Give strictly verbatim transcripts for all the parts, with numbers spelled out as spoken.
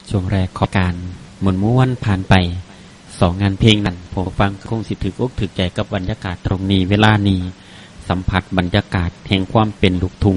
ช่วงแรกของการหมุนม้วนผ่านไปสองงานเพลงนั้นผมฟังคงสิถึกอกถึกใจกับบรรยากาศตรงนี้เวลานี้สัมผัสบรรยากาศแห่งความเป็นลูกทุ่ง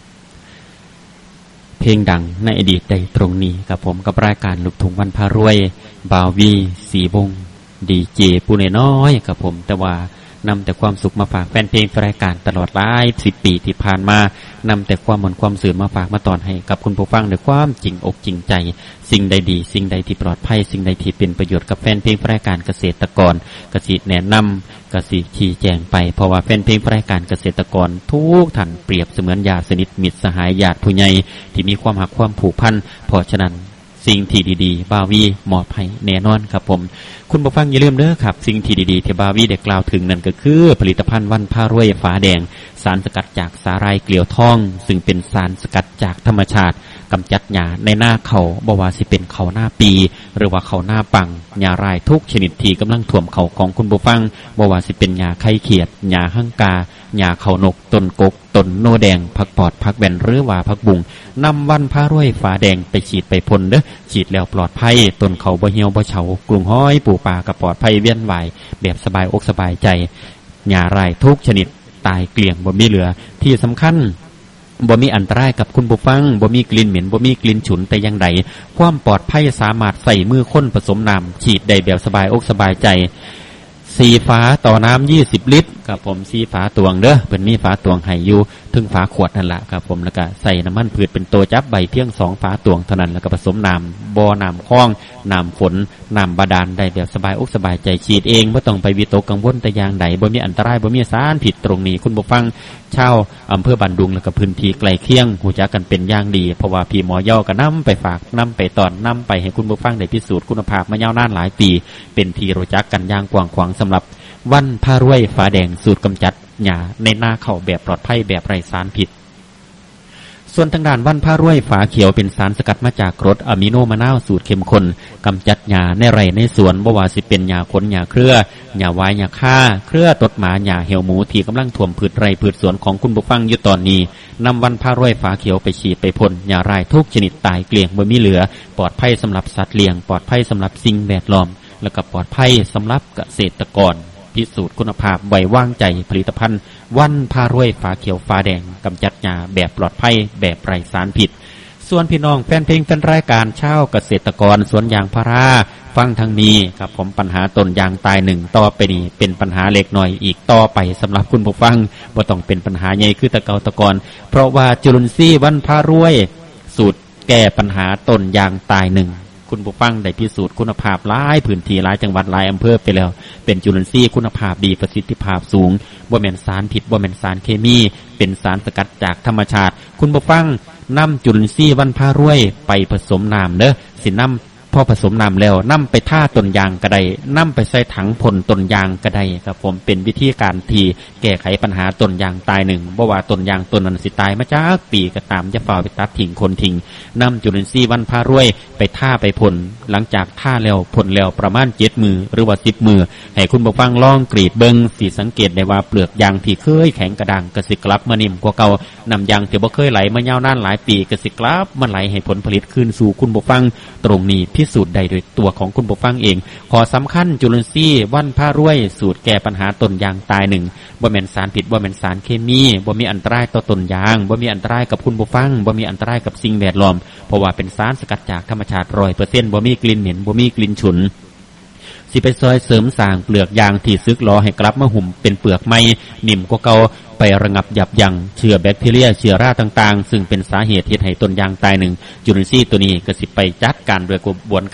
เพลงดังในอดีตใดตรงนี้กับผมกับรายการลูกทุ่งวันพารวยบาววีสีวงดีเจปูเนน้อยกับผมแต่ว่านำแต่ความสุขมาฝากแฟนเพลงรายการตลอดหลายสิบปีที่ผ่านมานำแต่ความหมนความสื่อมาฝากมาตอนให้กับคุณผู้ฟังด้วยความจริงอกจริงใจสิ่งใดดีสิ่งใดที่ปลอดภัยสิ่งใดที่เป็นประโยชน์กับแฟนเพลงรายการเกษตรกรเกษตรแนะนำเกษตรชี้แจงไปเพราะว่าแฟนเพลงรายการเกษตรกรทุกท่านเปรียบเสมือนญาติสนิทมิตรสหายญาติผู้ใหญ่ที่มีความหักความผูกพันเพราะฉะนั้นสิ่งที่ดีๆบาวีมอบให้แน่นอนครับผมคุณผู้ฟังอย่าลืมเด้อครับสิ่งที่ดีๆที่บาวีได้กล่าวถึงนั่นก็คือผลิตภัณฑ์วันพารวยฝาแดงสารสกัดจากสาหร่ายเกลียวทองซึ่งเป็นสารสกัดจากธรรมชาติกำจัดหญ้าในหน้าเขาบ่ว่าสิเป็นเขาหน้าปีหรือว่าเขาหน้าปังหญ้ารายทุกชนิดที่กำลังท่วมเขาของคุณผู้ฟังบ่ว่าสิเป็นหญ้าไข่เขียดหญ้าหั่งกาหญ้าเขานกต้นกกต้นโนแดงผักปอดผักแบนหรือว่าผักบุ้งนำวันพารวยฝาแดงไปฉีดไปพ่นเด้อฉีดแล้วปลอดภัยต้นเขาบ่เหี่ยวบ่เฉากรุงห้อยปูปลาก็ปลอดภัยเวียนไหวแบบสบายอกสบายใจหญ้ารายทุกชนิดตายเกลี้ยงบ่มีเหลือที่สำคัญบ่มีอันตรายกับคุณผู้ฟังบ่มีกลิ่นเหม็นบ่มีกลิ่นฉุนแต่อย่างใดความปลอดภัยสามารถใส่มือคนผสมน้ำฉีดได้แบบสบายอกสบายใจสีฝาต่อน้ำยี่สิบลิตรครับผมสีฝาตวงเด้อเพิ่นมีฝาตวงให้อยู่ถึงฝาขวดนั่นล่ะครับผมแล้วก็ใส่น้ำมันพืชเป็นตัวจับใบเพียงสองฝาตวงเท่านั้นแล้วก็ผสมน้ำบ่อน้ำคลองน้ำฝนน้ำบาดาลได้แบบสบายอกสบายใจฉีดเองบ่ต้องไปวิตกกังวลแต่อย่างใดบ่มีอันตรายบ่มีสารผิดตรงนี้คุณผู้ฟังชาวอำเภอบันดุงแล้วก็พื้นที่ใกล้เคียงรู้จักกันเป็นอย่างดีเพราะว่าพี่หมอย่อก็นำไปฝากนำไปตอนนำไปให้คุณผู้ฟังได้พิสูจน์คุณภาพมายาวนานหลายปีเป็นที่รู้จักกันอย่างกว้างขวางสำหรับวันพารวยฝาแดงสูตรกำจัดหญ้าในหน้าเขาแบบปลอดภัยแบบไร้สารพิษส่วนทางด้านวันพารวยฝาเขียวเป็นสารสกัดมาจากกรดอะมิโนมะนาวสูตรเข้มข้นกำจัดหญ้าในไร่ในสวนบ่ว่าสิเป็นหญ้าขนหญ้าเครือหญ้าวายหญ้าค่าเครือตดหมาหญ้าเหี่ยวหมูที่กำลังท่วมพืชไร่พืชสวนของคุณผู้ฟังอยู่ตอนนี้นำวันพารวยฝาเขียวไปฉีดไปพ่นหญ้ารายทุกชนิดตายเกลี้ยงบ่มีเหลือปลอดภัยสำหรับสัตว์เลี้ยงปลอดภัยสำหรับสิ่งแวดล้อมและก็ปลอดภัยสำหรับเกษตรกรพิสูจน์คุณภาพไว้วางใจผลิตภัณฑ์วันพารวยฝาเขียวฝาแดงกำจัดหญ้าแบบปลอดภัยแบบไร้สารพิษส่วนพี่น้องแฟนเพลงแฟนรายการชาวเกษตรกรสวนยางพาราฟังทางนี้ครับผมปัญหาต้นยางตายหนึ่งต่อไปนี้เป็นปัญหาเล็กน้อยอีกต่อไปสำหรับคุณผู้ฟังบ่ต้องเป็นปัญหาใหญ่คือตะเกาตะกอนเพราะว่าจุลินทรีย์วันพารวยสูตรแก้ปัญหาต้นยางตายหนึ่งคุณผู้ฟังได้พิสูจน์คุณภาพหลายพื้นที่หลายจังหวัดหลายอำเภอไปแล้วเป็นจุลินทรีย์คุณภาพดีประสิทธิภาพสูงบ่แม่นสารพิษบ่แม่นสารเคมีเป็นสารสกัดจากธรรมชาติคุณผู้ฟังนำจุลินทรีย์วันพารวยไปผสมน้ำเด้อสินำพอผสมน้ำแล้วนำไปท่าต้นยางก็ได้นำไปใส่ถังพ่นต้นยางก็ได้ครับผมเป็นวิธีการที่แก้ไขปัญหาต้นยางตายหนึ่งบ่ว่าต้นยางต้นนั้นสิตายมาจากปีก็ตามจะฝ่าไปตัดทิ้งคนทิ้งนำจุลินทรีย์วันพารวยไปท่าไปพ่นหลังจากท่าแล้วพ่นแล้วประมาณเจ็ดมือหรือว่าสิบมือให้คุณผู้ฟังลองกรีดเบิ่งสิสังเกตได้ว่าเปลือกยางที่เคยแข็งกระด้างก็สิกลับมานิ่มกว่าเก่านำยางที่บ่เคยไหลมายาวนานหลายปีก็สิกลับมาไหลให้ผลผลิตคืนสู่คุณผู้ฟังตรงนี้พิสูจน์ได้โดยตัวของคุณผู้ฟังเองขอสำคัญจุลินทรีย์วันพารวยสูตรแก้ปัญหาต้นยางตายหนึ่งบ่แม่นสารพิษบ่แม่นสารเคมีบ่มีอันตรายต่อต้นยางบ่มีอันตรายกับคุณผู้ฟังบ่มีอันตรายกับสิ่งแวดล้อมเพราะว่าเป็นสารสกัดจากธรรมชาติ ร้อยเปอร์เซ็นต์ บ่มีกลิ่นเหม็นบ่มีกลิ่นฉุนสิไปซอยเสริมสร้างเปลือกยางที่สึกหรอให้กลับมาหุ่มเป็นเปลือกใหม่นิ่มกว่าเก่าไประงับยับยั้งเชื้อแบคทีเรียเชื้อราต่างๆซึ่งเป็นสาเหตุที่ให้ต้นยางตายหนึ่งจุลินทรีย์ตัวนี้ก็สิไปจัดการโดยกระบวน